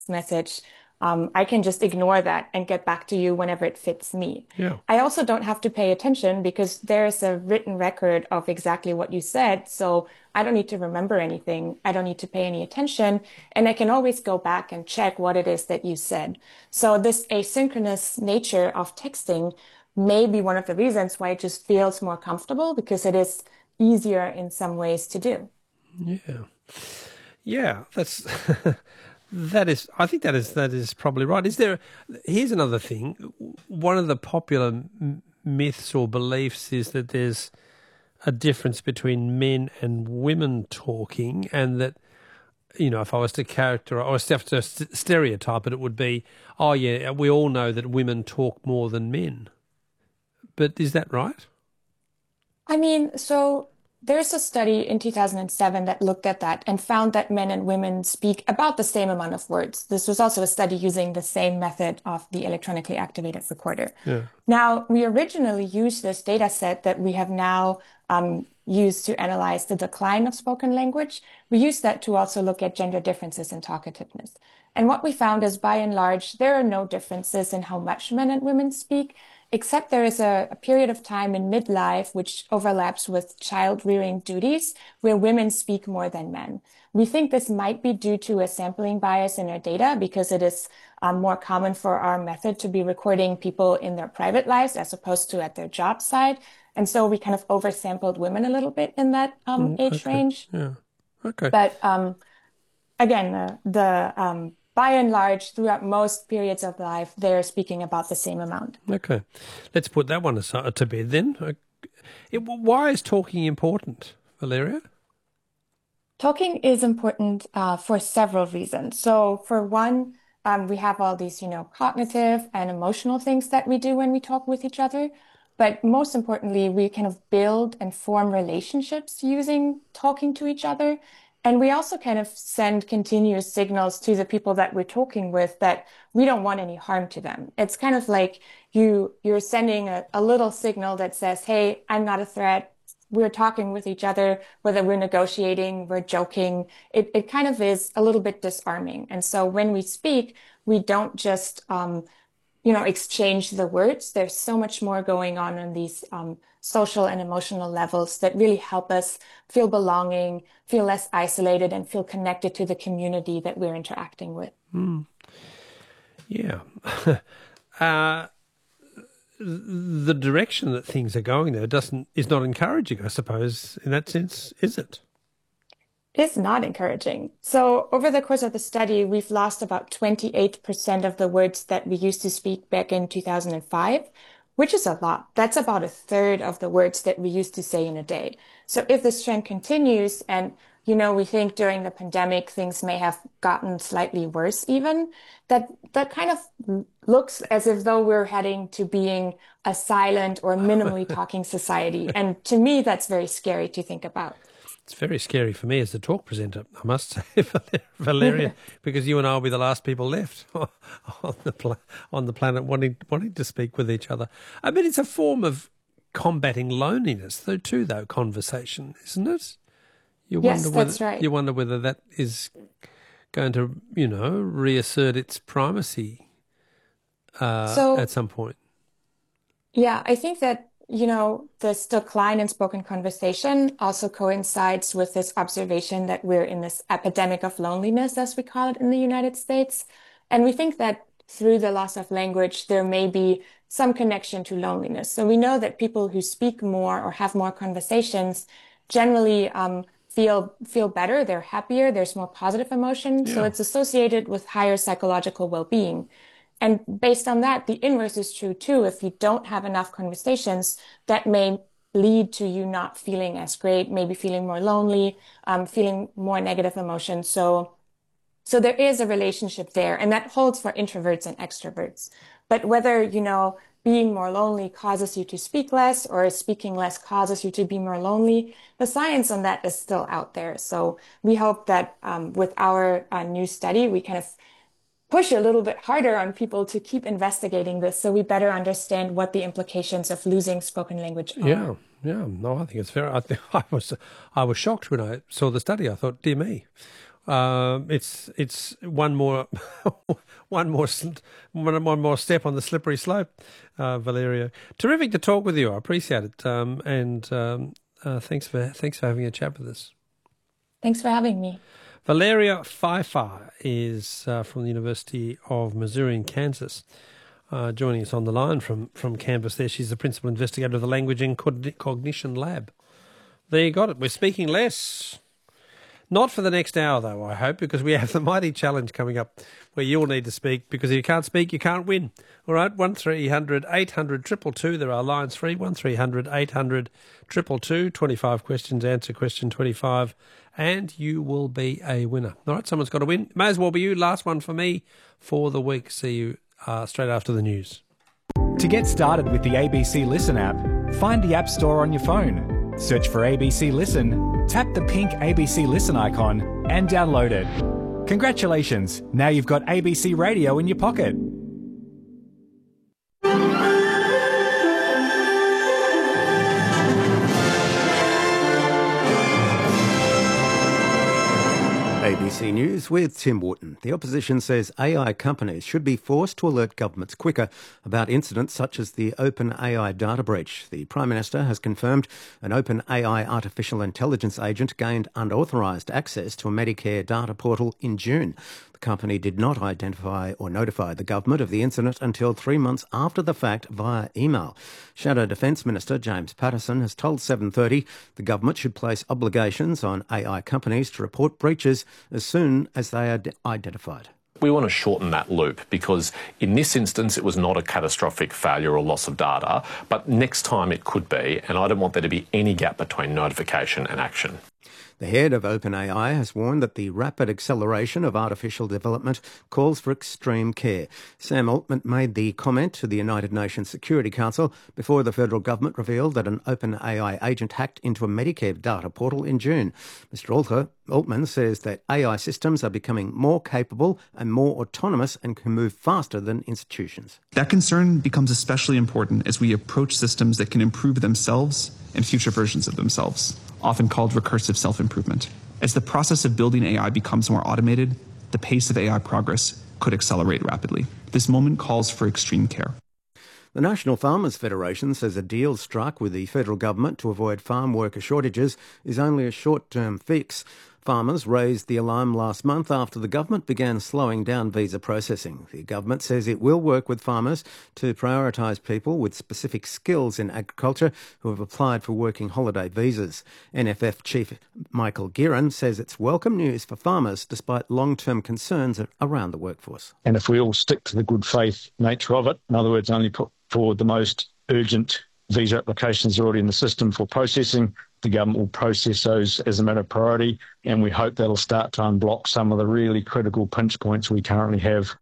message, I can just ignore that and get back to you whenever it fits me. Yeah. I also don't have to pay attention because there's a written record of exactly what you said. So I don't need to remember anything. I don't need to pay any attention. And I can always go back and check what it is that you said. So this asynchronous nature of texting may be one of the reasons why it just feels more comfortable because it is easier in some ways to do. Yeah. Yeah, that's that is. I think that is probably right. Is there? Here's another thing. One of the popular myths or beliefs is that there's a difference between men and women talking, and that if I was to characterize or have to stereotype it, it would be, oh yeah, we all know that women talk more than men. But is that right? I mean, so there's a study in 2007 that looked at that and found that men and women speak about the same amount of words. This was also a study using the same method of the electronically activated recorder. Yeah. Now, we originally used this data set that we have now used to analyze the decline of spoken language. We used that to also look at gender differences in talkativeness. And what we found is by and large, there are no differences in how much men and women speak, except there is a period of time in midlife which overlaps with child rearing duties where women speak more than men. We think this might be due to a sampling bias in our data because it is more common for our method to be recording people in their private lives as opposed to at their job site. And so we kind of oversampled women a little bit in that age Okay. range. Yeah. Okay. But again, the by and large, throughout most periods of life, they're speaking about the same amount. Okay. Let's put that one aside to bed then. Why is talking important, Valeria? Talking is important for several reasons. So, for one, we have all these, cognitive and emotional things that we do when we talk with each other. But most importantly, we kind of build and form relationships using talking to each other. And we also kind of send continuous signals to the people that we're talking with that we don't want any harm to them. It's kind of like you're sending a little signal that says, "Hey, I'm not a threat. We're talking with each other, whether we're negotiating, we're joking." It kind of is a little bit disarming. And so when we speak, we don't just, exchange the words. There's so much more going on these social and emotional levels that really help us feel belonging, feel less isolated, and feel connected to the community that we're interacting with. Mm, yeah. uh, the direction that things are going, though, is not encouraging, I suppose, in that sense, is it? It's not encouraging. So over the course of the study, we've lost about 28% of the words that we used to speak back in 2005, which is a lot. That's about a third of the words that we used to say in a day. So if this trend continues and, we think during the pandemic, things may have gotten slightly worse even, that kind of looks as if though we're heading to being a silent or minimally talking society. And to me, that's very scary to think about. It's very scary for me as the talk presenter, I must say, Valeria, because you and I will be the last people left on the planet wanting to speak with each other. I mean, it's a form of combating loneliness, though, conversation, isn't it? Yes, that's right. You wonder whether that is going to, reassert its primacy at So, some point. yeah, I think that, this decline in spoken conversation also coincides with this observation that we're in this epidemic of loneliness, as we call it in the United States. And we think that through the loss of language, there may be some connection to loneliness. So we know that people who speak more or have more conversations generally feel better, they're happier, there's more positive emotion. So Yeah. it's associated with higher psychological well-being. And based on that, the inverse is true too. If you don't have enough conversations, that may lead to you not feeling as great, maybe feeling more lonely, feeling more negative emotions. So there is a relationship there, and that holds for introverts and extroverts. But whether, being more lonely causes you to speak less or speaking less causes you to be more lonely, the science on that is still out there. So we hope that with our new study, we kind of push a little bit harder on people to keep investigating this so we better understand what the implications of losing spoken language are. Yeah, yeah. No, I think it's fair. I was shocked when I saw the study. I thought, dear me, It's one more one more step on the slippery slope, Valeria. Terrific to talk with you. I appreciate it, and thanks for having a chat with us. Thanks for having me. Valeria Pfeiffer is from the University of Missouri in Kansas, joining us on the line from campus there. She's the principal investigator of the Language and Cognition Lab. There you got it. We're speaking less. Not for the next hour, though, I hope, because we have the mighty challenge coming up where you'll need to speak, because if you can't speak, you can't win. All right, 1300 800 222. There are lines free, 1300 800 222. 25 questions, answer question 25, and you will be a winner. All right, someone's got to win. May as well be you. Last one for me for the week. See you straight after the news. To get started with the ABC Listen app, find the App Store on your phone. Search for ABC Listen, tap the pink ABC Listen icon and download it. Congratulations, now you've got ABC Radio in your pocket. ABC News with Tim Wharton. The opposition says AI companies should be forced to alert governments quicker about incidents such as the OpenAI data breach. The Prime Minister has confirmed an OpenAI artificial intelligence agent gained unauthorised access to a Medicare data portal in June. The company did not identify or notify the government of the incident until 3 months after the fact via email. Shadow Defence Minister James Patterson has told 7:30 the government should place obligations on AI companies to report breaches as soon as they are identified. We want to shorten that loop because in this instance it was not a catastrophic failure or loss of data, but next time it could be, and I don't want there to be any gap between notification and action. The head of OpenAI has warned that the rapid acceleration of artificial development calls for extreme care. Sam Altman made the comment to the United Nations Security Council before the federal government revealed that an OpenAI agent hacked into a Medicare data portal in June. Mr. Altman says that AI systems are becoming more capable and more autonomous and can move faster than institutions. That concern becomes especially important as we approach systems that can improve themselves and future versions of themselves, often called recursive self-improvement. As the process of building AI becomes more automated, the pace of AI progress could accelerate rapidly. This moment calls for extreme care. The National Farmers Federation says a deal struck with the federal government to avoid farm worker shortages is only a short-term fix. Farmers raised the alarm last month after the government began slowing down visa processing. The government says it will work with farmers to prioritise people with specific skills in agriculture who have applied for working holiday visas. NFF Chief Michael Guerin says it's welcome news for farmers despite long-term concerns around the workforce. And if we all stick to the good faith nature of it, in other words, only put forward the most urgent visa applications already in the system for processing, the government will process those as a matter of priority, and we hope that'll start to unblock some of the really critical pinch points we currently have.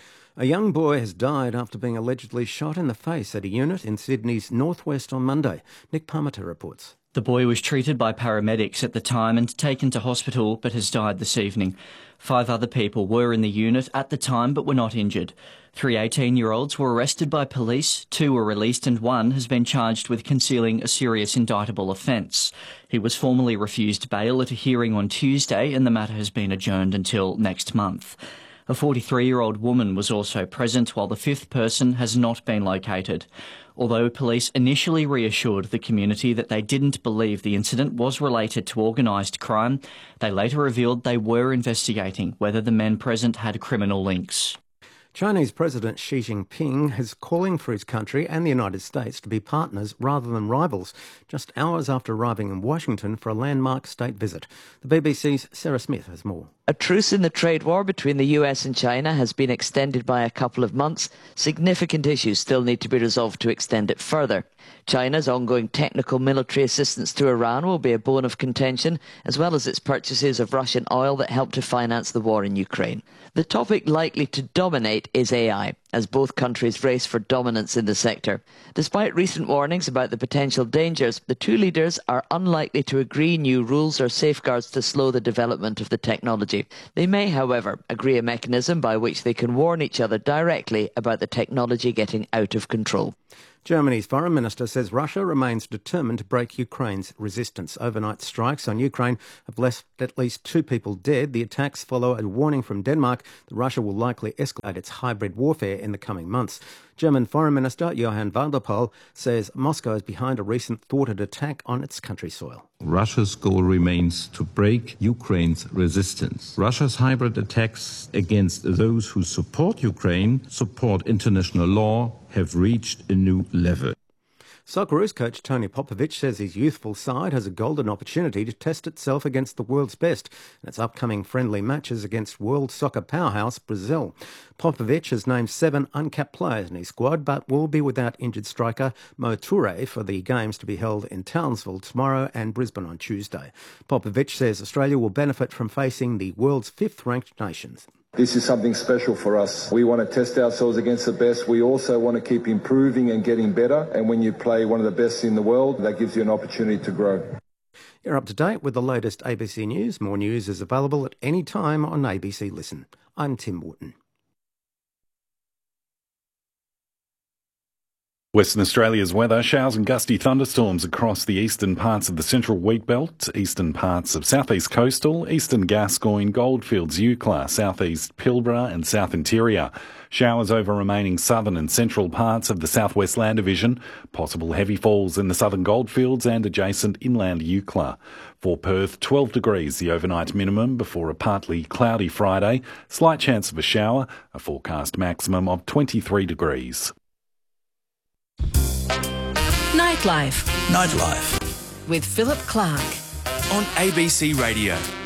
A young boy has died after being allegedly shot in the face at a unit in Sydney's northwest on Monday. Nick Parmenter reports. The boy was treated by paramedics at the time and taken to hospital but has died this evening. 5 other people were in the unit at the time but were not injured. 3 18-year-olds were arrested by police, 2 were released and 1 has been charged with concealing a serious indictable offence. He was formally refused bail at a hearing on Tuesday and the matter has been adjourned until next month. A 43-year-old woman was also present while the 5th person has not been located. Although police initially reassured the community that they didn't believe the incident was related to organised crime, they later revealed they were investigating whether the men present had criminal links. Chinese President Xi Jinping is calling for his country and the United States to be partners rather than rivals, just hours after arriving in Washington for a landmark state visit. The BBC's Sarah Smith has more. A truce in the trade war between the US and China has been extended by a couple of months. Significant issues still need to be resolved to extend it further. China's ongoing technical military assistance to Iran will be a bone of contention, as well as its purchases of Russian oil that help to finance the war in Ukraine. The topic likely to dominate is AI, as both countries race for dominance in the sector. Despite recent warnings about the potential dangers, the two leaders are unlikely to agree new rules or safeguards to slow the development of the technology. They may, however, agree a mechanism by which they can warn each other directly about the technology getting out of control. Germany's foreign minister says Russia remains determined to break Ukraine's resistance. Overnight strikes on Ukraine have left at least 2 people dead. The attacks follow a warning from Denmark that Russia will likely escalate its hybrid warfare in the coming months. German Foreign Minister Johann van der Poel says Moscow is behind a recent thwarted attack on its country soil. Russia's goal remains to break Ukraine's resistance. Russia's hybrid attacks against those who support Ukraine, support international law, have reached a new level. Socceroos coach Tony Popovic says his youthful side has a golden opportunity to test itself against the world's best in its upcoming friendly matches against world soccer powerhouse Brazil. Popovic has named 7 uncapped players in his squad, but will be without injured striker Mo Toure for the games to be held in Townsville tomorrow and Brisbane on Tuesday. Popovic says Australia will benefit from facing the world's 5th-ranked nations. This is something special for us. We want to test ourselves against the best. We also want to keep improving and getting better. And when you play one of the best in the world, that gives you an opportunity to grow. You're up to date with the latest ABC News. More news is available at any time on ABC Listen. I'm Tim Wharton. Western Australia's weather, showers and gusty thunderstorms across the eastern parts of the central wheat belt, eastern parts of southeast coastal, eastern Gascoyne, Goldfields, Eucla, southeast Pilbara and south interior. Showers over remaining southern and central parts of the southwest land division, possible heavy falls in the southern Goldfields and adjacent inland Eucla. For Perth, 12 degrees the overnight minimum before a partly cloudy Friday, slight chance of a shower, a forecast maximum of 23 degrees. Nightlife with Philip Clark on ABC Radio.